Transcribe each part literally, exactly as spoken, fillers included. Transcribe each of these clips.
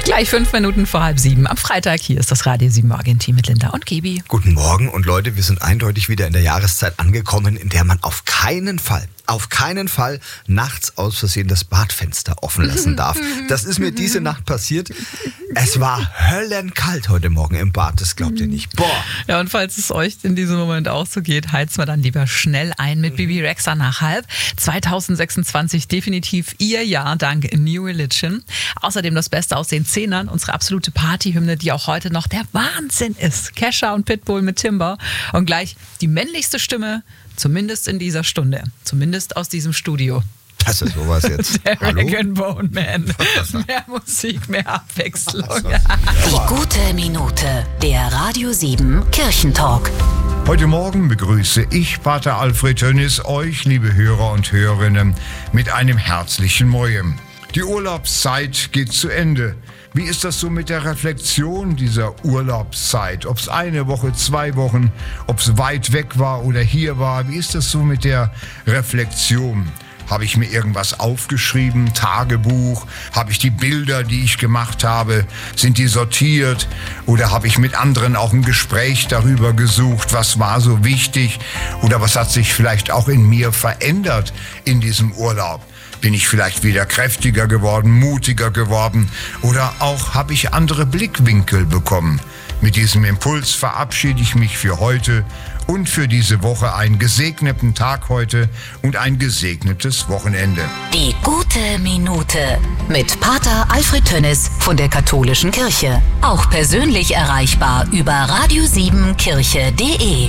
Gleich fünf Minuten vor halb sieben am Freitag. Hier ist das Radio sieben Morgen-Team mit Linda und Gebi. Guten Morgen und Leute, wir sind eindeutig wieder in der Jahreszeit angekommen, in der man auf keinen Fall, auf keinen Fall nachts aus Versehen das Badfenster offen lassen darf. Das ist mir diese Nacht passiert. Es war höllenkalt heute Morgen im Bad, das glaubt ihr nicht. Boah. Ja, und falls es euch in diesem Moment auch so geht, heizt mal dann lieber schnell ein mit Bibi Rexha nach halb. zwanzig sechsundzwanzig definitiv ihr Jahr dank New Religion. Außerdem das Beste aus den Zehnern, unsere absolute Partyhymne, die auch heute noch der Wahnsinn ist. Kesha und Pitbull mit Timber. Und gleich die männlichste Stimme, zumindest in dieser Stunde. Zumindest aus diesem Studio. Das ist sowas jetzt. Der Hallo? Rag and Bone Man. Mehr Musik, mehr Abwechslung. Die gute Minute, der Radio sieben Kirchentalk. Heute Morgen begrüße ich, Pater Alfred Tönnis, euch, liebe Hörer und Hörerinnen, mit einem herzlichen Mojem. Die Urlaubszeit geht zu Ende. Wie ist das so mit der Reflexion dieser Urlaubszeit? Ob es eine Woche, zwei Wochen, ob es weit weg war oder hier war, wie ist das so mit der Reflexion? Habe ich mir irgendwas aufgeschrieben, Tagebuch? Habe ich die Bilder, die ich gemacht habe, sind die sortiert? Oder habe ich mit anderen auch ein Gespräch darüber gesucht, was war so wichtig? Oder was hat sich vielleicht auch in mir verändert in diesem Urlaub? Bin ich vielleicht wieder kräftiger geworden, mutiger geworden? Oder auch habe ich andere Blickwinkel bekommen? Mit diesem Impuls verabschiede ich mich für heute und für diese Woche. Einen gesegneten Tag heute und ein gesegnetes Wochenende. Die gute Minute mit Pater Alfred Tönnis von der Katholischen Kirche. Auch persönlich erreichbar über radio sieben kirche punkt de.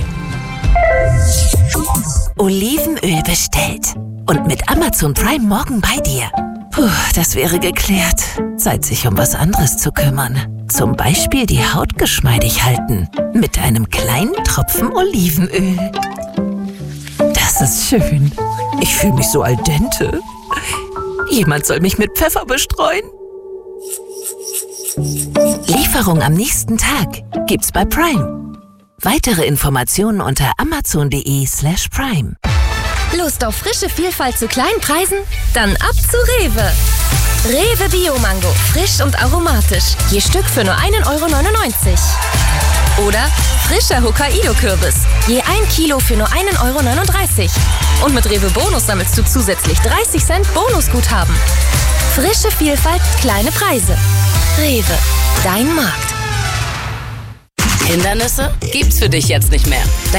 Olivenöl bestellt. Und mit Amazon Prime morgen bei dir. Puh, das wäre geklärt. Zeit, sich um was anderes zu kümmern. Zum Beispiel die Haut geschmeidig halten. Mit einem kleinen Tropfen Olivenöl. Das ist schön. Ich fühle mich so al dente. Jemand soll mich mit Pfeffer bestreuen. Lieferung am nächsten Tag gibt's bei Prime. Weitere Informationen unter amazon.de slash prime. Lust auf frische Vielfalt zu kleinen Preisen? Dann ab zu Rewe. Rewe Bio-Mango, frisch und aromatisch. Je Stück für nur ein Euro neunundneunzig. Oder frischer Hokkaido-Kürbis. Je ein Kilo für nur ein Euro neununddreißig. Und mit Rewe Bonus sammelst du zusätzlich dreißig Cent Bonusguthaben. Frische Vielfalt, kleine Preise. Rewe, dein Markt. Hindernisse gibt's für dich jetzt nicht mehr.